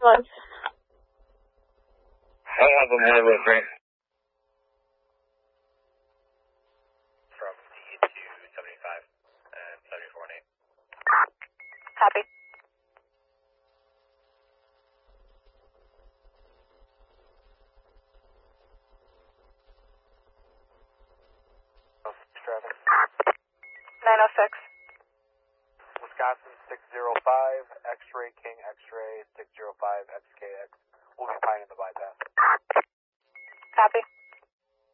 1. I have them here with me. From D275 and 7418. Copy. Traffic. 906. Wisconsin 605, X-ray King X-ray 605 XKX. We'll be finding the bypass. Copy.